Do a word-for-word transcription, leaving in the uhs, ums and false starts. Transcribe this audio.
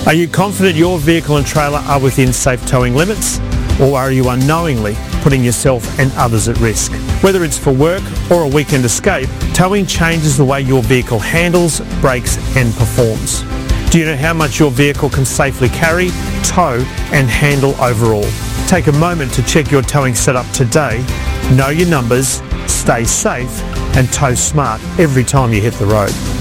Are you confident your vehicle and trailer are within safe towing limits? Or are you unknowingly putting yourself and others at risk? Whether it's for work or a weekend escape, towing changes the way your vehicle handles, brakes and performs. Do you know how much your vehicle can safely carry, tow and handle overall? Take a moment to check your towing setup today. Know your numbers, stay safe and tow smart every time you hit the road.